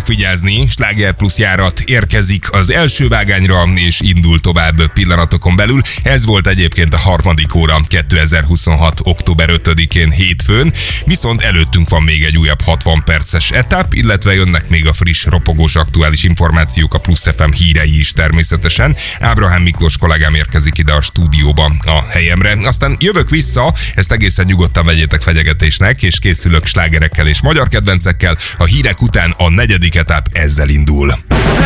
vigyázni, Sláger Plus járat érkezik az első vágányra, és indul tovább pillanatokon belül. Ez volt egyébként a harmadik óra 2026. október 5-én hétfőn, viszont előttünk van még egy újabb 60 perces etap, illetve jönnek még a friss, ropogós, aktuális információk, a Plusz FM hírei is természetesen. Ábrahám Miklós kollégám érkezik ide a stúdióba a helyemre. Aztán jövök vissza, ezt egészen nyugodtan vegyétek fenyegetésnek, és készülök slágerekkel és magyar kedvencekkel. A hírek után a negyedik etap ezzel indul.